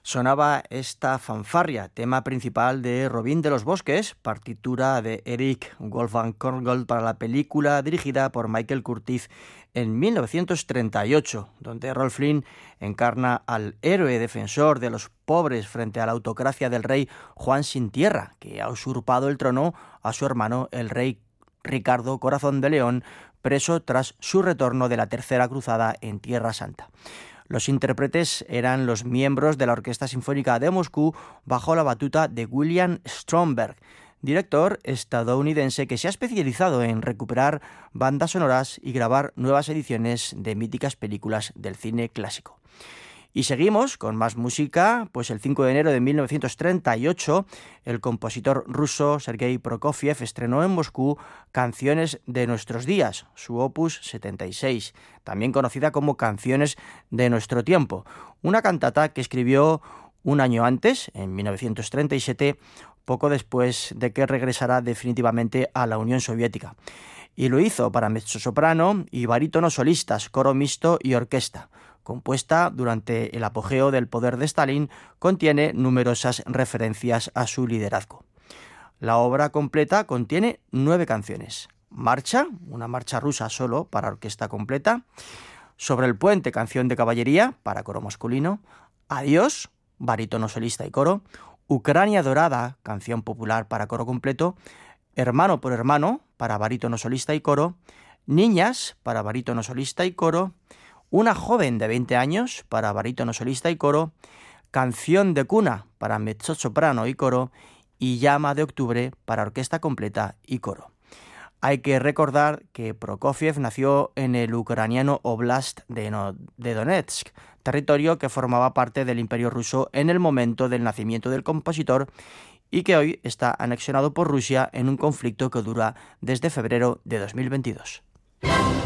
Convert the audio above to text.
Sonaba esta fanfarria, tema principal de Robin de los Bosques, partitura de Eric Wolfgang Korngold para la película dirigida por Michael Curtiz en 1938, donde Errol Flynn encarna al héroe defensor de los pobres frente a la autocracia del rey Juan Sin Tierra, que ha usurpado el trono a su hermano el rey Ricardo Corazón de León, preso tras su retorno de la Tercera Cruzada en Tierra Santa. Los intérpretes eran los miembros de la Orquesta Sinfónica de Moscú bajo la batuta de William Stromberg, director estadounidense que se ha especializado en recuperar bandas sonoras y grabar nuevas ediciones de míticas películas del cine clásico. Y seguimos con más música, pues el 5 de enero de 1938 el compositor ruso Sergei Prokofiev estrenó en Moscú Canciones de nuestros días, su opus 76, también conocida como Canciones de nuestro tiempo, una cantata que escribió un año antes, en 1937, poco después de que regresara definitivamente a la Unión Soviética. Y lo hizo para mezzosoprano y barítono solistas, coro mixto y orquesta. Compuesta durante el apogeo del poder de Stalin, contiene numerosas referencias a su liderazgo. La obra completa contiene 9 canciones. Marcha, una marcha rusa solo para orquesta completa. Sobre el puente, canción de caballería para coro masculino. Adiós, barítono solista y coro. Ucrania dorada, canción popular para coro completo. Hermano por hermano, para barítono solista y coro. Niñas, para barítono solista y coro. Una joven de 20 años, para barítono solista y coro. Canción de cuna, para mezzosoprano y coro. Y Llama de octubre, para orquesta completa y coro. Hay que recordar que Prokofiev nació en el ucraniano Oblast de Donetsk, territorio que formaba parte del Imperio Ruso en el momento del nacimiento del compositor y que hoy está anexionado por Rusia en un conflicto que dura desde febrero de 2022.